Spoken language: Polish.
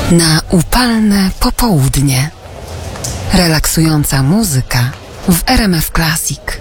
Na upalne popołudnie. Relaksująca muzyka w RMF Classic.